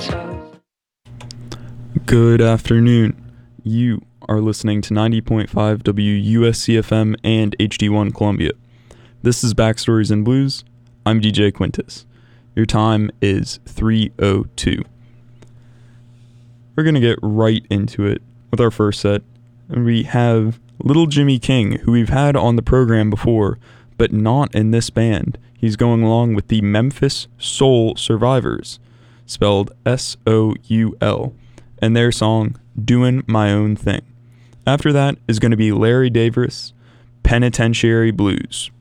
Good afternoon. You are listening to 90.5 WUSC-FM and HD1 Columbia. This is Backstories in Blues. I'm DJ Quintus. Your time is 3:02. We're going to get right into it with our first set. And we have Little Jimmy King, who we've had on the program before, but not in this band. He's going along with the Memphis Soul Survivors, spelled S-O-U-L, and their song, Doin' My Own Thing. After that is going to be Larry Davis, Penitentiary Blues.